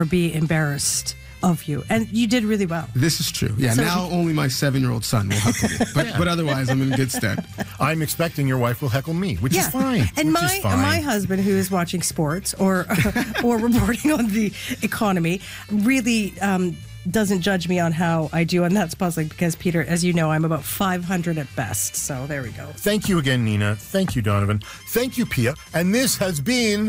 be embarrassed of you. And you did really well. This is true. Yeah, So- now only my 7-year-old son will heckle me. But otherwise, I'm in good stead. I'm expecting your wife will heckle me, which is fine. And which is fine. my husband, who is watching sports or or reporting on the economy, really doesn't judge me on how I do on That's Puzzling because, Peter, as you know, I'm about 500 at best. So there we go. Thank you again, Nina. Thank you, Donovan. Thank you, Pia. And this has been